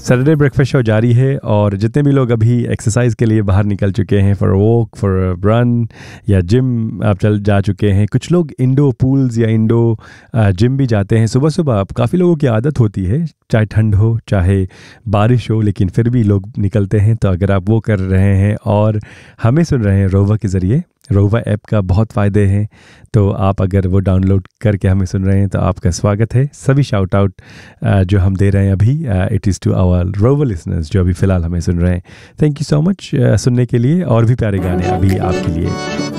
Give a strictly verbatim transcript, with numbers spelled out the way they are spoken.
Saturday breakfast show जारी है और जितने भी लोग अभी एक्सरसाइज के लिए बाहर निकल चुके हैं, फॉर वॉक, फॉर रन या जिम आप चल जा चुके हैं, कुछ लोग इंडो पूल्स या इंडो जिम भी जाते हैं सुबह सुबह। काफ़ी लोगों की आदत होती है, चाहे ठंड हो चाहे बारिश हो, लेकिन फिर भी लोग निकलते हैं। तो अगर आप वो कर रहे हैं और हमें सुन रहे हैं रोवा के ज़रिए, रोवा ऐप का बहुत फ़ायदे हैं, तो आप अगर वो डाउनलोड करके हमें सुन रहे हैं तो आपका स्वागत है। सभी शाउट आउट जो हम दे रहे हैं अभी, इट इज़ टू आवर रोवा लिसनर्स जो अभी फ़िलहाल हमें सुन रहे हैं। थैंक यू सो मच सुनने के लिए, और भी प्यारे गाने अभी आपके लिए।